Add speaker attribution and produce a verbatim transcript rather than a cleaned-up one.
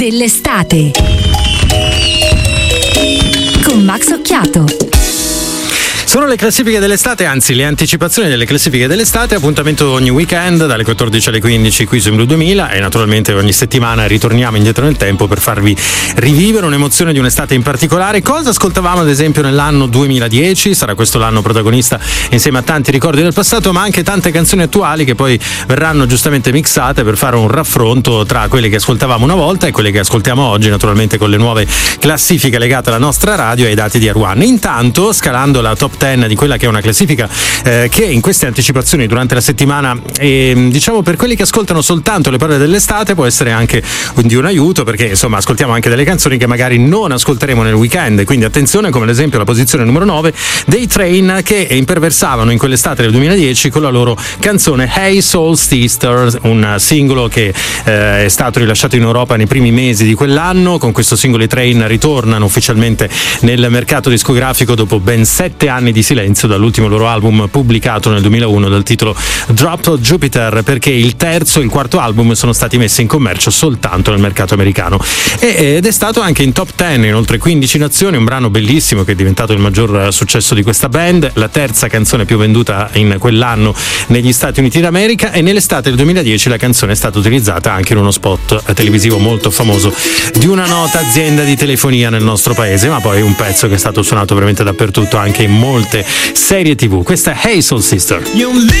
Speaker 1: dell'estate con Max Occhiato.
Speaker 2: Sono le classifiche dell'estate, anzi le anticipazioni delle classifiche dell'estate, appuntamento ogni weekend dalle quattordici alle quindici qui su Blu duemila, e naturalmente ogni settimana ritorniamo indietro nel tempo per farvi rivivere un'emozione di un'estate in particolare. Cosa ascoltavamo ad esempio nell'anno duemiladieci? Sarà questo l'anno protagonista insieme a tanti ricordi del passato, ma anche tante canzoni attuali che poi verranno giustamente mixate per fare un raffronto tra quelle che ascoltavamo una volta e quelle che ascoltiamo oggi, naturalmente con le nuove classifiche legate alla nostra radio e ai dati di R uno. Intanto, scalando la top dieci di quella che è una classifica eh, che in queste anticipazioni durante la settimana, eh, diciamo per quelli che ascoltano soltanto le parole dell'estate, può essere anche di un aiuto, perché insomma ascoltiamo anche delle canzoni che magari non ascolteremo nel weekend, quindi attenzione, come ad esempio la posizione numero nove dei Train, che imperversavano in quell'estate del duemiladieci con la loro canzone Hey Soul Sister, un singolo che eh, è stato rilasciato in Europa nei primi mesi di quell'anno. Con questo singolo i Train ritornano ufficialmente nel mercato discografico dopo ben sette anni di silenzio dall'ultimo loro album pubblicato nel duemilauno dal titolo Drop Jupiter, perché il terzo e il quarto album sono stati messi in commercio soltanto nel mercato americano, e, ed è stato anche in top dieci in oltre quindici nazioni, un brano bellissimo che è diventato il maggior successo di questa band, la terza canzone più venduta in quell'anno negli Stati Uniti d'America, e nell'estate del duemiladieci la canzone è stata utilizzata anche in uno spot televisivo molto famoso di una nota azienda di telefonia nel nostro paese, ma poi un pezzo che è stato suonato veramente dappertutto, anche in molte serie tivù. Questa è Hey Soul Sister.
Speaker 3: You